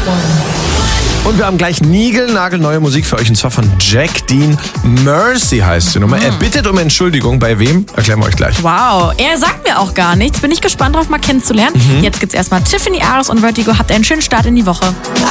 Und wir haben gleich niegelnagelneue Musik für euch, und zwar von Jack Dean. Mercy heißt die Nummer. Er bittet um Entschuldigung. Bei wem? Erklären wir euch gleich. Wow, er sagt mir auch gar nichts. Bin ich gespannt drauf, mal kennenzulernen. Jetzt gibt's erstmal Tiffany Ares und Vertigo. Habt einen schönen Start in die Woche.